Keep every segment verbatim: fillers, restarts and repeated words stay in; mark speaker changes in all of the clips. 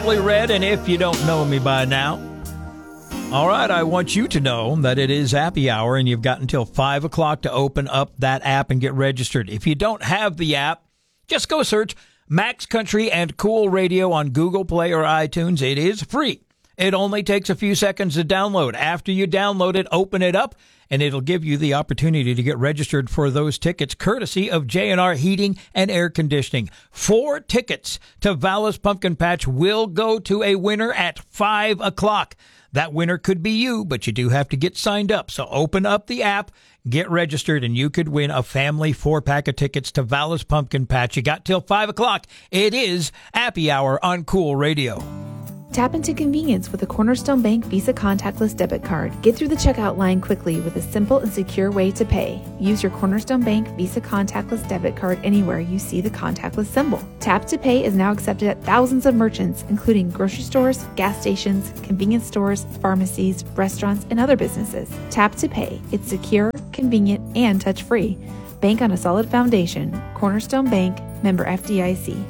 Speaker 1: Red, and if you don't know me by now, all right, I want you to know that it is Happy Hour, and you've got until five o'clock to open up that app and get registered. If you don't have the app, just go search Max Country and Cool Radio on Google Play or iTunes. It is free. It only takes a few seconds to download. After you download it, open it up, and it'll give you the opportunity to get registered for those tickets, courtesy of J and R Heating and Air Conditioning. Four tickets to Vallis Pumpkin Patch will go to a winner at five o'clock. That winner could be you, but you do have to get signed up. So open up the app, get registered, and you could win a family four-pack of tickets to Vallis Pumpkin Patch. You got till five o'clock. It is Happy Hour on Cool Radio.
Speaker 2: Tap into convenience with a Cornerstone Bank Visa contactless debit card. Get through the checkout line quickly with a simple and secure way to pay. Use your Cornerstone Bank Visa contactless debit card anywhere you see the contactless symbol. Tap to Pay is now accepted at thousands of merchants, including grocery stores, gas stations, convenience stores, pharmacies, restaurants, and other businesses. Tap to Pay. It's secure, convenient, and touch-free. Bank on a solid foundation. Cornerstone Bank, member F D I C.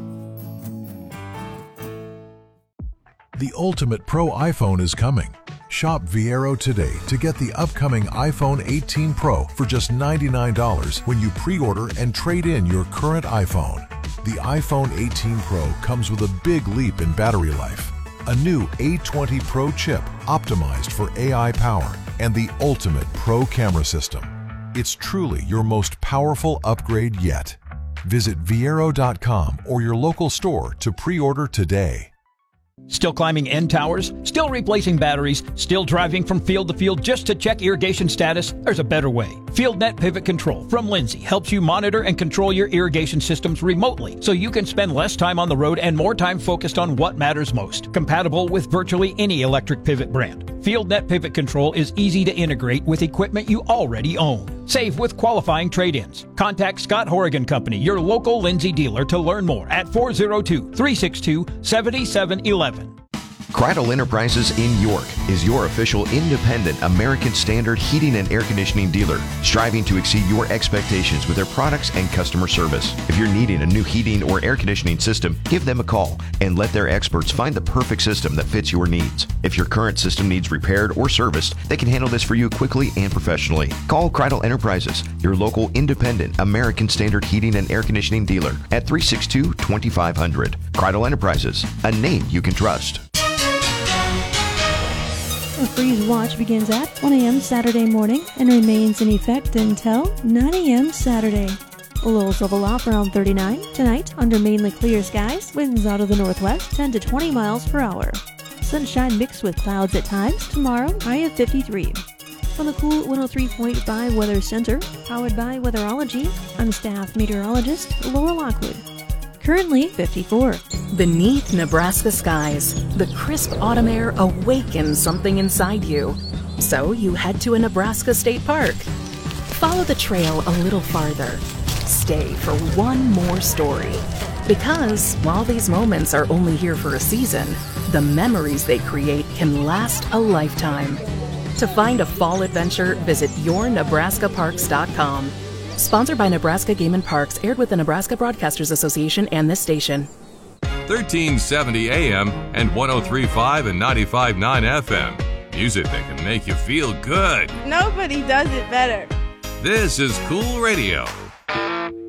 Speaker 3: The ultimate pro iPhone is coming. Shop Viero today to get the upcoming iPhone eighteen Pro for just ninety-nine dollars when you pre-order and trade in your current iPhone. The iPhone eighteen Pro comes with a big leap in battery life, a new A twenty Pro chip optimized for A I power, and the ultimate pro camera system. It's truly your most powerful upgrade yet. Visit Viero dot com or your local store to pre-order today.
Speaker 1: Still climbing end towers? Still replacing batteries? Still driving from field to field just to check irrigation status? There's a better way. FieldNet Pivot Control from Lindsay helps you monitor and control your irrigation systems remotely so you can spend less time on the road and more time focused on what matters most. Compatible with virtually any electric pivot brand. FieldNet Pivot Control is easy to integrate with equipment you already own. Save with qualifying trade-ins. Contact Scott Horrigan Company, your local Lindsay dealer, to learn more at four oh two, three six two, seven seven one one.
Speaker 4: Cradle Enterprises in York is your official independent American Standard heating and air conditioning dealer, striving to exceed your expectations with their products and customer service. If you're needing a new heating or air conditioning system, give them a call and let their experts find the perfect system that fits your needs. If your current system needs repaired or serviced, they can handle this for you quickly and professionally. Call Cradle Enterprises, your local independent American Standard heating and air conditioning dealer at three six two, two five zero zero. Cradle Enterprises, a name you can trust.
Speaker 5: A freeze watch begins at one a.m. Saturday morning and remains in effect until nine a.m. Saturday. Lows level off around thirty-nine. Tonight, under mainly clear skies, winds out of the northwest ten to twenty miles per hour. Sunshine mixed with clouds at times. Tomorrow, high of fifty-three. From the Cool one oh three point five Weather Center, powered by Weatherology, I'm staff meteorologist Laura Lockwood. Currently fifty-four.
Speaker 6: Beneath Nebraska skies, the crisp autumn air awakens something inside you. So you head to a Nebraska state park. Follow the trail a little farther. Stay for one more story. Because while these moments are only here for a season, the memories they create can last a lifetime. To find a fall adventure, visit your nebraska parks dot com. Sponsored by Nebraska Game and Parks, aired with the Nebraska Broadcasters Association and this station.
Speaker 7: thirteen seventy A M and one oh three point five and ninety-five point nine F M. Music that can make you feel good.
Speaker 8: Nobody does it better.
Speaker 7: This is Cool Radio.